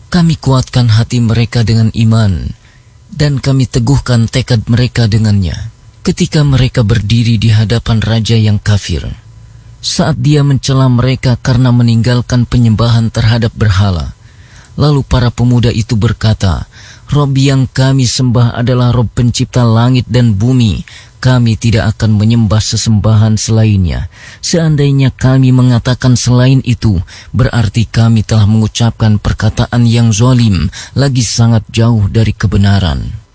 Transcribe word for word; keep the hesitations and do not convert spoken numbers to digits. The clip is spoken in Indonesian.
Kami kuatkan hati mereka dengan iman, dan kami teguhkan tekad mereka dengannya. Ketika mereka berdiri di hadapan raja yang kafir, saat dia mencela mereka karena meninggalkan penyembahan terhadap berhala, lalu para pemuda itu berkata, Rob yang kami sembah adalah Rob pencipta langit dan bumi. Kami tidak akan menyembah sesembahan selainnya. Seandainya kami mengatakan selain itu, berarti kami telah mengucapkan perkataan yang zalim, lagi sangat jauh dari kebenaran.